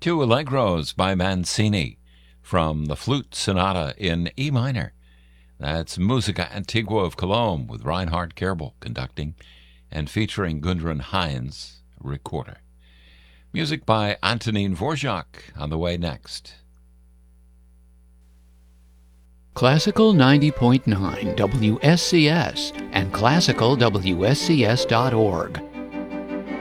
Two Allegros by Mancini from the Flute Sonata in E minor. That's Musica Antigua of Cologne with Reinhard Kerbel conducting and featuring Gudrun Heinz, recorder. Music by Antonin Dvorak on the way next. Classical 90.9 WSCS and classicalwscs.org